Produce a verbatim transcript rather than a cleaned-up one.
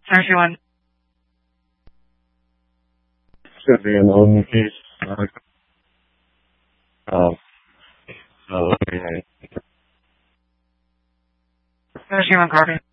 thirty-one. Should be an old piece. Um, oh, okay. thirty-one, copy.